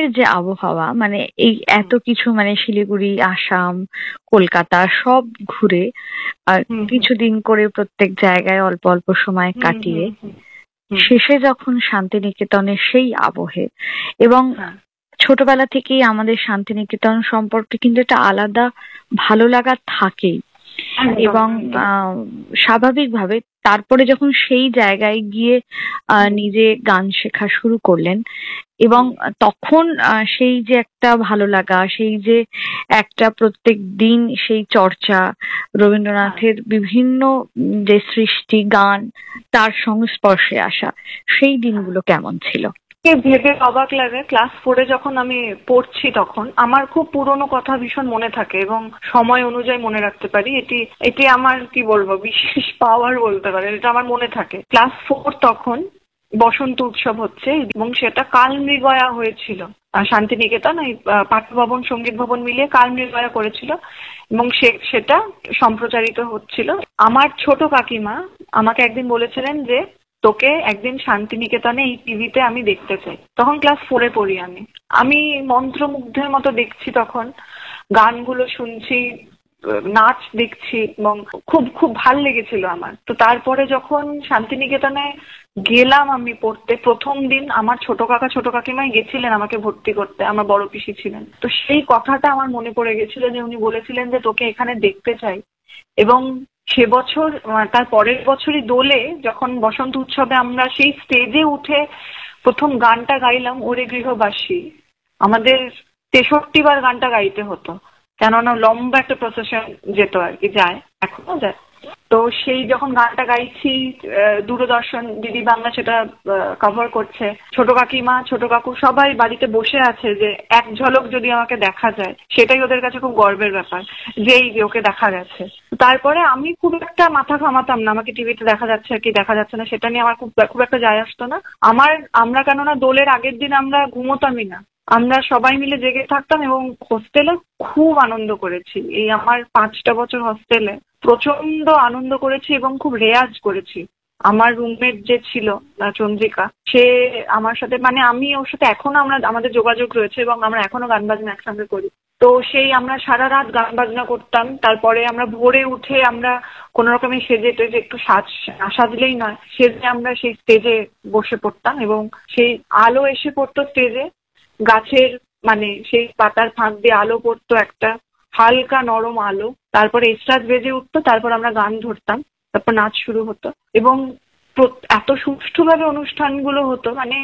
শহরের যে আবহাওয়া, মানে এই এত কিছু, মানে শিলিগুড়ি, আসাম, কলকাতা সব ঘুরে আর কিছুদিন করে প্রত্যেক জায়গায় অল্প অল্প সময় কাটিয়ে শেষে যখন শান্তিনিকেতনের সেই আবহে, এবং ছোটবেলা থেকেই আমাদের শান্তিনিকেতন সম্পর্কে কিন্তু একটা আলাদা ভালো লাগা থাকেই। এবং স্বাভাবিকভাবে তারপরে যখন সেই জায়গায় গিয়ে নিজে গান শেখা শুরু করলেন, এবং তখন সেই যে একটা ভালো লাগা, সেই যে একটা প্রত্যেক দিন সেই চর্চা, রবীন্দ্রনাথের বিভিন্ন যে সৃষ্টি গান তার সংস্পর্শে আসা, সেই দিনগুলো কেমন ছিল? ভেবে অবাক লাগে, ক্লাস 4-এ যখন আমি পড়ছি তখন আমার খুব পুরনো কথা ভীষণ মনে থাকে এবং সময় অনুযায়ী মনে রাখতে পারি। এটি আমার কি বলবো বিশেষ পাওয়ার বলতে পারে, এটা আমার মনে থাকে। ক্লাস 4 তখন বসন্ত উৎসব হচ্ছে এবং সেটা কালমৃগয়া হয়েছিল শান্তিনিকেতন, এই পাঠ্যভবন সঙ্গীত ভবন মিলিয়ে কালমৃগয়া করেছিল এবং সেটা সম্প্রচারিত হচ্ছিল। আমার ছোট কাকিমা আমাকে একদিন বলেছিলেন যে তোকে একদিন শান্তিনিকেতনে এই টিভিতে আমি দেখতে চাই। তখন ক্লাস 4-এ পড়ি আমি মন্ত্রমুগ্ধের মতো দেখছি, তখন গানগুলো শুনছি, নাচ দেখছি এবং খুব খুব ভাল লেগেছিল আমার। তো তারপরে যখন শান্তিনিকেতনে গেলাম আমি পড়তে, প্রথম দিন আমার ছোট কাকা ছোট কাকিমাই গেছিলেন আমাকে ভর্তি করতে, আমার বড় পিসি ছিলেন। তো সেই কথাটা আমার মনে পড়ে গেছিল যে উনি বলেছিলেন যে তোকে এখানে দেখতে চাই। এবং সে বছর তার পরের বছরই দোলে যখন বসন্ত উৎসবে আমরা সেই স্টেজে উঠে প্রথম গানটা গাইলাম, ওরে গৃহবাসী, আমাদের 63 বার গানটা গাইতে হতো, কেননা লম্বা একটা প্রসেশন যেত আর কি, যায় এখনো যায়। তো সেই যখন গানটা গাইছি, দূরদর্শন দিদি বাংলা সেটা কভার করছে, ছোট কাকিমা ছোট কাকু সবাই বাড়িতে বসে আছে যে এক ঝলক যদি আমাকে দেখা যায়, সেটাই ওদের কাছে খুব গর্বের ব্যাপার যে এই যে ওকে দেখা গেছে। তারপরে আমি খুব একটা মাথা ঘামাতাম না, আমাকে টিভিতে দেখা যাচ্ছে কি দেখা যাচ্ছে না সেটা নিয়ে আমার খুব একটা যায় আসতো না। আমরা কেননা দোলের আগের দিন আমরা ঘুমোতামই না, আমরা সবাই মিলে জেগে থাকতাম এবং হোস্টেলে খুব আনন্দ করেছি। এই আমার 5টা বছর হোস্টেলে প্রচন্ড আনন্দ করেছি এবং খুব রেয়াজ করেছি। আমার রুমমেট যে ছিল চন্দ্রিকা, সে আমার সাথে, মানে আমি ওর সাথে এখনো আমাদের যোগাযোগ রয়েছে এবং আমরা এখনো গান বাজনা একসঙ্গে করি। তো সেই আমরা সারা রাত গান বাজনা করতাম, তারপরে আমরা ভোরে উঠে আমরা কোন রকমের সেজে টেজে একটু সাজলেই নয়, সেজে আমরা সেই স্টেজে বসে পড়তাম এবং সেই আলো এসে পড়তো স্টেজে, গাছের মানে সেই পাতার ফাঁক দিয়ে আলো পড়তো, একটা হালকা নরম আলো, তারপরে এসরাজ বেজে উঠতো, তারপর আমরা গান ধরতাম, তারপর নাচ শুরু হতো এবং এত সুষ্ঠুভাবে অনুষ্ঠানগুলো হতো, মানে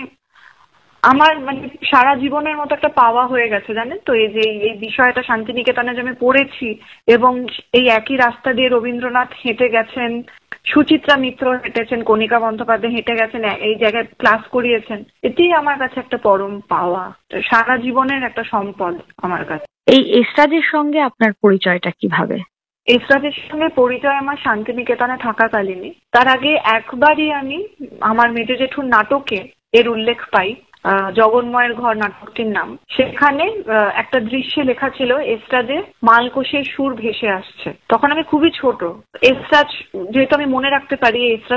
আমার মানে সারা জীবনের মতো একটা পাওয়া হয়ে গেছে জানেন তো। এই যে এই বিষয়টা শান্তিনিকেতনে যে আমি পড়েছি এবং এই একই রাস্তা দিয়ে রবীন্দ্রনাথ হেঁটে গেছেন, সুচিত্রা মিত্র হেঁটেছেন, কণিকা বন্দ্যোপাধ্যায় হেঁটে গেছেন, এই জায়গায় ক্লাস করিয়েছেন, এটাই আমার কাছে একটা পরম পাওয়া, সারা জীবনের একটা সম্পদ আমার কাছে। এই এসরাজের সঙ্গে আপনার পরিচয়টা কিভাবে? এসরাজের সঙ্গে পরিচয় আমার শান্তিনিকেতনে থাকাকালীনই। তার আগে একবারই আমি আমার মেজ জেঠুর নাটকে এর উল্লেখ পাই, জগন্ময়ের ঘর নাটকটির নাম। সেখানে একটা দৃশ্যে লেখা ছিল এসরাজে মালকোষের সুর ভেসে আসছে। তখন আমি খুবই ছোট। এসরাজ যেহেতু আমি মনে রাখতে পারি,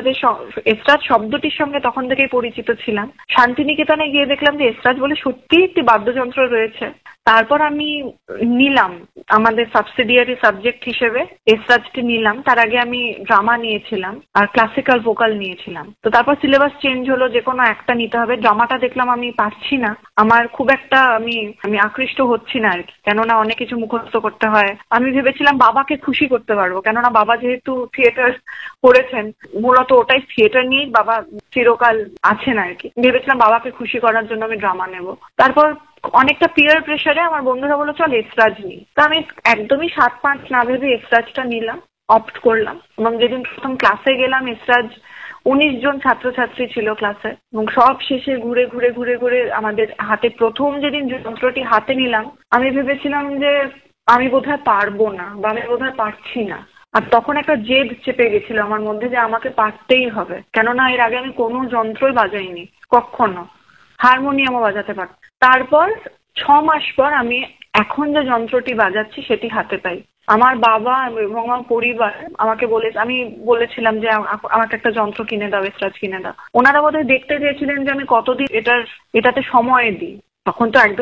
এসরাজ শব্দটির সঙ্গে তখন থেকেই পরিচিত ছিলাম। শান্তিনিকেতনে গিয়ে দেখলাম যে এসরাজ বলে সত্যি একটি বাদ্যযন্ত্র রয়েছে। তারপর আমি নিলাম আমাদের সাবসিডিয়ারি সাবজেক্ট হিসেবে এসরাজটি নিলাম। তার আগে আমি ড্রামা নিয়েছিলাম আর ক্লাসিক্যাল ভোকাল নিয়েছিলাম। তো তারপর সিলেবাস চেঞ্জ হলো, যে কোনো একটা নিতে হবে। ড্রামাটা দেখলাম আমি পারছি না, আমার খুব একটা আমি আকৃষ্ট হচ্ছি না আর কি, কেননা অনেক কিছু মুখস্থ করতে হয়। আমি ভেবেছিলাম বাবাকে খুশি করতে পারবো, কেননা বাবা যেহেতু থিয়েটার পড়েছেন, মূলত ওটাই থিয়েটার নিয়েই বাবা চিরকাল আছেন আর কি। ভেবেছিলাম বাবাকে খুশি করার জন্য আমি ড্রামা নেব। তারপর অনেকটা পিয়ার প্রেসারে আমার বন্ধুরা বললো চল এসরাজ নি। তো আমি একদমই 7-5 না ভেবে এসরাজটা নিলাম, অপ্ট করলাম। এবং যেদিন প্রথম ক্লাসে গেলাম, এসরাজ 19 জন ছাত্রছাত্রী ছিল ক্লাসে এবং সব শেষে ঘুরে ঘুরে ঘুরে ঘুরে আমাদের হাতে প্রথম যেদিন যন্ত্রটি হাতে নিলাম, আমি ভেবেছিলাম যে আমি বোধহয় পারবো না বা আমি বোধহয় পারছি না। আর তখন একটা জেদ চেপে গেছিল আমার মধ্যে যে আমাকে পারতেই হবে, কেননা এর আগে আমি কোনো যন্ত্রই বাজাইনি কখনো, হারমোনিয়ামও বাজাতে পারতাম। তারপর 6 মাস পর আমি এখন যে যন্ত্রটি বাজাচ্ছি সেটি হাতে পাই। আমার বাবা এবং আমার পরিবার আমাকে আমি বলেছিলাম যে আমাকে একটা যন্ত্র কিনে দাও, এসরাজ কিনে দাও। ওনারা বোধহয় দেখতে চেয়েছিলেন যে আমি কতদিন এটাতে সময় দিই। তখন তো একদম